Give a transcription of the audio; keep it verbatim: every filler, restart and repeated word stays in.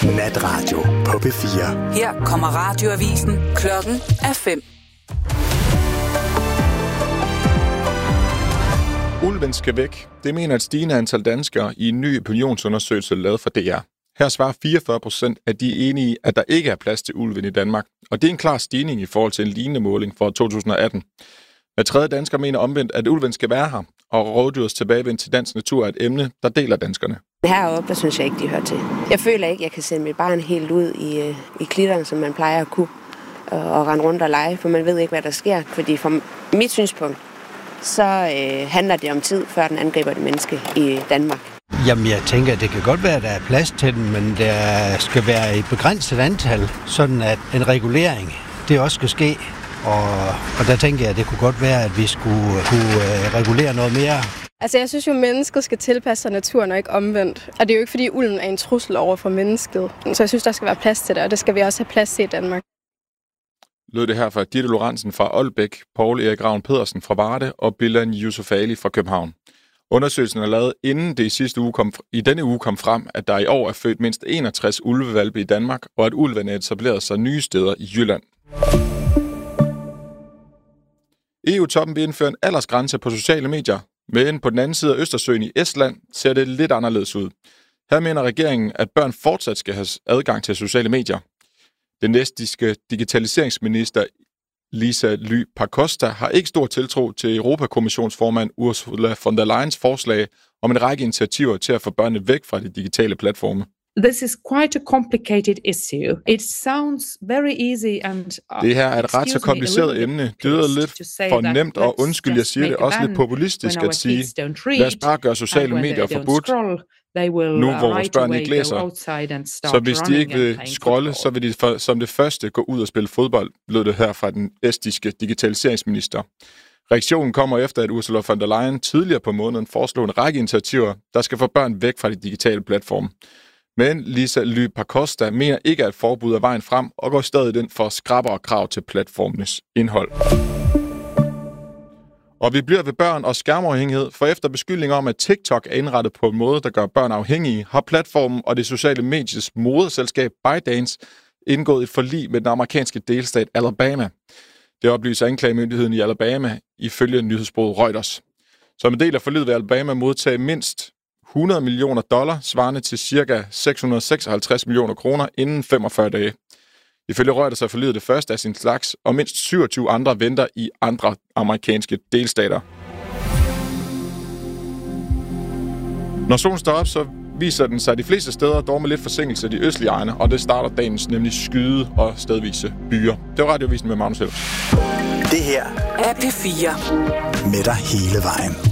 Natradio på P fire. Her kommer radioavisen. Klokken er fem. Ulven skal væk. Det mener et stigende antal danskere i en ny opinionsundersøgelse lavet for D R. Her svarer fireogfyrre procent af de enige i, at der ikke er plads til ulven i Danmark. Og det er en klar stigning i forhold til en lignende måling for to tusind og atten. Hver tredje dansker mener omvendt, at ulven skal være her, og rovdyrets tilbagevend til dansk natur er et emne, der deler danskerne. Heroppe, der synes jeg ikke, de hører til. Jeg føler ikke, jeg kan sende mit barn helt ud i, i klitterne, som man plejer at kunne, og rende rundt og lege, for man ved ikke, hvad der sker. Fordi fra mit synspunkt, så øh, handler det om tid, før den angriber det menneske i Danmark. Jamen, jeg tænker, at det kan godt være, at der er plads til den, men der skal være et begrænset antal, sådan at en regulering, det også skal ske. Og, og der tænker jeg, at det kunne godt være, at vi skulle kunne uh, regulere noget mere. Altså, jeg synes jo, at mennesket skal tilpasse sig naturen og ikke omvendt. Og det er jo ikke, fordi ulven er en trussel over for mennesket. Så jeg synes, der skal være plads til det, og det skal vi også have plads til i Danmark. Lød det her fra Ditte Lorentzen fra Aalbæk, Poul Erik Ravn Pedersen fra Varde og Bilal Yusuf Ali fra København. Undersøgelsen er lavet, inden det i sidste uge kom, i denne uge kom frem, at der i år er født mindst enogtres ulvehvalpe i Danmark, og at ulven er etableret sig nye steder i Jylland. E U-toppen vil indføre en aldersgrænse på sociale medier, men på den anden side af Østersøen i Estland ser det lidt anderledes ud. Her mener regeringen, at børn fortsat skal have adgang til sociale medier. Den estiske digitaliseringsminister Liisa Ly Pakosta har ikke stor tiltro til Europakommissionsformand Ursula von der Leyens forslag om en række initiativer til at få børnene væk fra de digitale platforme. This is quite a complicated issue. It sounds very easy and uh, det her er et ret så kompliceret emne. Det lyder lidt for nemt, og undskyld, jeg siger det også lidt populistisk at sige, lad os bare gøre sociale medier forbudt, nu hvor vores børn ikke læser. Så hvis de ikke vil scrolle, så vil de for, som det første gå ud og spille fodbold, lød det her fra den estiske digitaliseringsminister. Reaktionen kommer efter, at Ursula von der Leyen tidligere på måneden foreslog en række initiativer, der skal få børn væk fra de digitale platforme. Men Liisa Ly Pakosta mener ikke, at forbud er vejen frem, og går stadig den for skrappere krav til platformenes indhold. Og vi bliver ved børn og skærmafhængighed, for efter beskyldninger om, at TikTok er indrettet på en måde, der gør børn afhængige, har platformen og det sociale medies moderselskab ByteDance indgået et forlig med den amerikanske delstat Alabama. Det oplyser anklagemyndigheden i Alabama ifølge nyhedsbureauet Reuters. Som en del af forliget vil Alabama modtage mindst hundrede millioner dollar, svarende til ca. seks hundrede seksoghalvtreds millioner kroner inden femogfyrre dage. Ifølge Reuters er forliget det første af sin slags, og mindst syvogtyve andre venter i andre amerikanske delstater. Når solen står op, så viser den sig de fleste steder, dog med lidt forsinkelse de østlige egne, og det starter dagens nemlig skyde og stedvise byer. Det var Radioavisen med Magnus Helms. Det her er P fire. Med dig hele vejen.